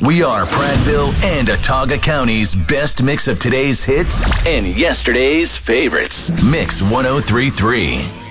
We are Prattville and Otaga County's best mix of today's hits and yesterday's favorites. Mix 1033.